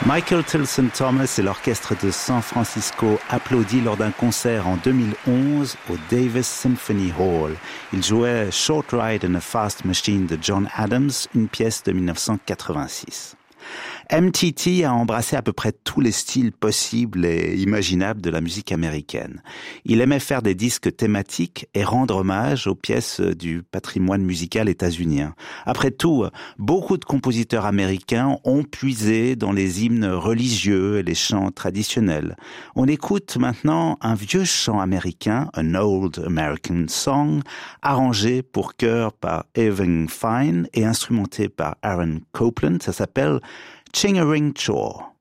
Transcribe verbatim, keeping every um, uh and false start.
Michael Tilson Thomas et l'orchestre de San Francisco applaudit lors d'un concert en deux mille onze au Davis Symphony Hall. Il jouait Short Ride in a Fast Machine de John Adams, une pièce de dix-neuf cent quatre-vingt-six. M T T a embrassé à peu près tous les styles possibles et imaginables de la musique américaine. Il aimait faire des disques thématiques et rendre hommage aux pièces du patrimoine musical états-unien. Après tout, beaucoup de compositeurs américains ont puisé dans les hymnes religieux et les chants traditionnels. On écoute maintenant un vieux chant américain, An Old American Song, arrangé pour chœur par Irving Fine et instrumenté par Aaron Copland. Ça s'appelle Ching-a-Ring Chore.